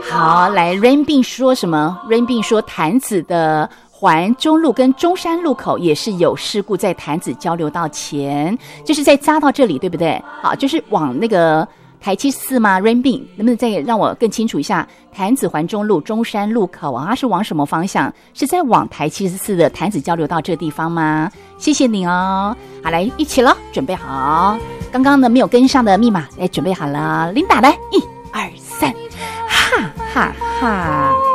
好，来 Rainbin 说什么 ？Rainbin 说潭子的环中路跟中山路口也是有事故，在潭子交流道前，就是在匝道这里，对不对？好，就是往那个台74吗 ？Rainbin 能不能再让我更清楚一下？潭子环中路、中山路口啊，是往什么方向？是在往台74的潭子交流道这个地方吗？谢谢你哦。好，来一起了，准备好。刚刚呢没有跟上的密码，来准备好了，琳达来，1、2、3，哈哈哈。